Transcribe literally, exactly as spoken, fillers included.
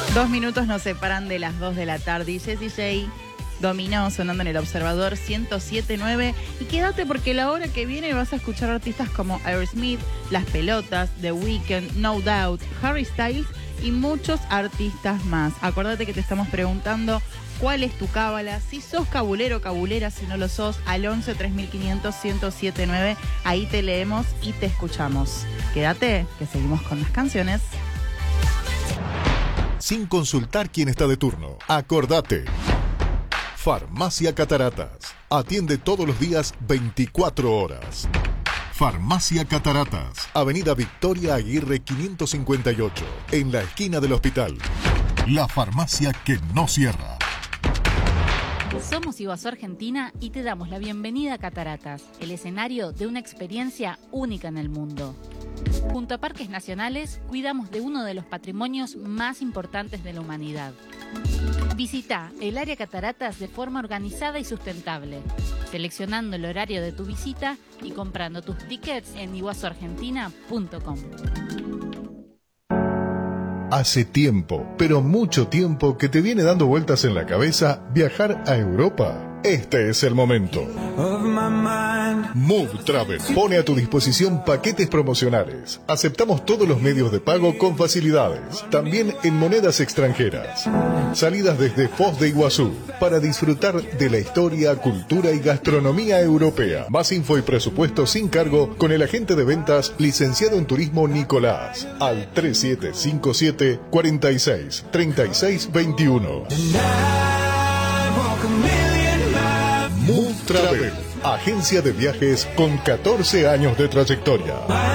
Dos minutos nos separan de las dos de la tarde y Jessie J dominó sonando en el Observador ciento siete punto nueve. Y quédate porque la hora que viene vas a escuchar artistas como Aerosmith, Las Pelotas, The Weeknd, No Doubt, Harry Styles y muchos artistas más. Acuérdate que te estamos preguntando cuál es tu cábala, si sos cabulero o cabulera, si no lo sos, al once tres mil quinientos ciento siete punto nueve. Ahí te leemos y te escuchamos. Quédate, que seguimos con las canciones. Sin consultar quién está de turno. Acordate. Farmacia Cataratas. Atiende todos los días veinticuatro horas. Farmacia Cataratas. Avenida Victoria Aguirre quinientos cincuenta y ocho. En la esquina del hospital. La farmacia que no cierra. Somos Iguazú Argentina y te damos la bienvenida a Cataratas, el escenario de una experiencia única en el mundo. Junto a Parques Nacionales, cuidamos de uno de los patrimonios más importantes de la humanidad. Visita el área Cataratas de forma organizada y sustentable, seleccionando el horario de tu visita y comprando tus tickets en iguazú argentina punto com. Hace tiempo, pero mucho tiempo, que te viene dando vueltas en la cabeza viajar a Europa. Este es el momento. Move Travel pone a tu disposición paquetes promocionales. Aceptamos todos los medios de pago con facilidades, también en monedas extranjeras. Salidas desde Foz de Iguazú para disfrutar de la historia, cultura y gastronomía europea. Más info y presupuesto sin cargo con el agente de ventas licenciado en turismo Nicolás al tres siete cinco siete, cuatro seis, tres seis dos uno. Move Travel, agencia de viajes con catorce años de trayectoria.